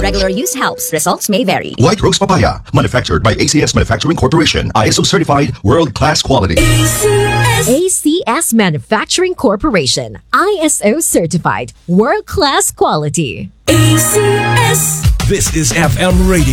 Regular use helps. Results may vary. White Rose Papaya, manufactured by ACS Manufacturing Corporation. ISO certified, world-class quality. ACS Manufacturing Corporation. ISO certified, world-class quality. ACS. This is FM Radio.